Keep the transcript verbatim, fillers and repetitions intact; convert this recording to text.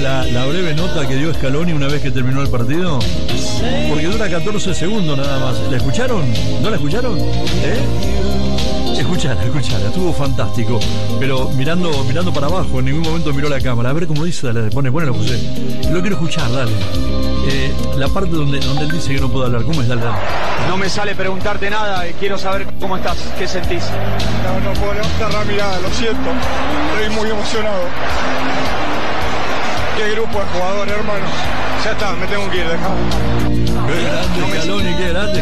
la, la breve nota que dio Scaloni una vez que terminó el partido? Porque dura catorce segundos nada más. ¿La escucharon? ¿No la escucharon? ¿Eh? Escuchala, escuchala, estuvo fantástico. Pero mirando, mirando para abajo, en ningún momento miró la cámara. A ver cómo dice, dale, pone, ponelo, José. Lo quiero escuchar, dale. Eh, la parte donde, donde él dice que no puede hablar, ¿cómo es? Dale, dale. No me sale preguntarte nada, quiero saber cómo estás, qué sentís. No, no puedo levantar la mirada, lo siento. Estoy muy emocionado. Qué grupo de jugadores, hermano. Ya está, me tengo que ir, dejá. Qué grande, Scaloni, qué grande,